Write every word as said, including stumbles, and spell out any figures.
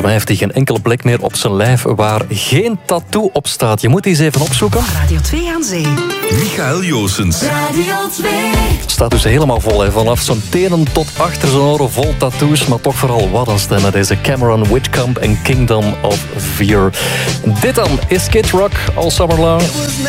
Volgens mij heeft hij geen enkele plek meer op zijn lijf waar geen tattoo op staat. Je moet die eens even opzoeken. Radio twee aan zee. Michael Joosens. Radio twee. Staat dus helemaal vol, hè. Vanaf zijn tenen tot achter zijn oren vol tattoos. Maar toch vooral wat een stemmen. Deze Cameron Whitcomb en Kingdom of Fear. Dit dan is Kid Rock all summer long.